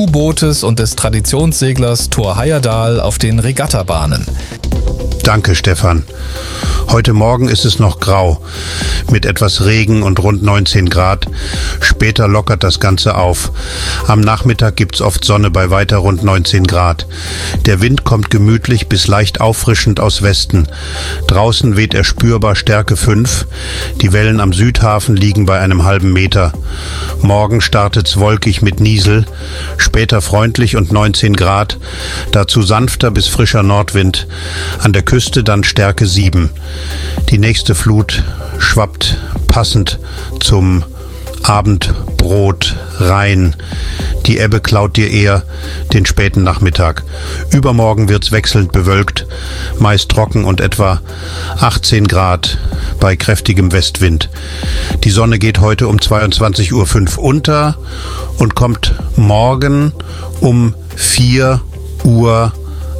U-Bootes und des Traditionsseglers Thor Heyerdahl auf den Regattabahnen. Danke, Stefan. Heute Morgen ist es noch grau, mit etwas Regen und rund 19 Grad. Später lockert das Ganze auf. Am Nachmittag gibt's oft Sonne bei weiter rund 19 Grad. Der Wind kommt gemütlich bis leicht auffrischend aus Westen. Draußen weht er spürbar Stärke 5. Die Wellen am Südhafen liegen bei einem halben Meter. Morgen startet's wolkig mit Niesel, später freundlich und 19 Grad. Dazu sanfter bis frischer Nordwind. An der Küste dann Stärke 7. Die nächste Flut schwappt passend zum Abendbrot rein. Die Ebbe klaut dir eher den späten Nachmittag. Übermorgen wird's wechselnd bewölkt, meist trocken und etwa 18 Grad bei kräftigem Westwind. Die Sonne geht heute um 22:05 Uhr unter und kommt morgen um 4:58 Uhr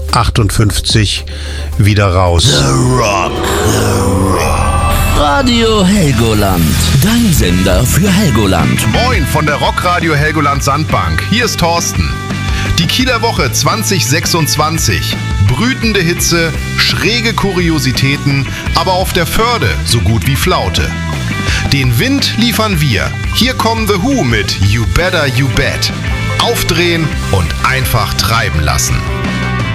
wieder raus. The Rock. Radio Helgoland. Dein Sender für Helgoland. Moin von der Rockradio Helgoland Sandbank. Hier ist Thorsten. Die Kieler Woche 2026. Brütende Hitze, schräge Kuriositäten, aber auf der Förde so gut wie Flaute. Den Wind liefern wir. Hier kommen The Who mit You Better You Bet. Aufdrehen und einfach treiben lassen.